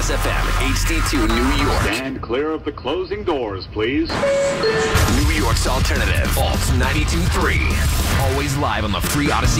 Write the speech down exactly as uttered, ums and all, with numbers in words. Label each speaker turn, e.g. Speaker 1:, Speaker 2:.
Speaker 1: Kiss F M, H D two New York.
Speaker 2: Stand clear of the closing doors, please.
Speaker 1: New York's alternative, Alt ninety-two point three. Always live on the free Odyssey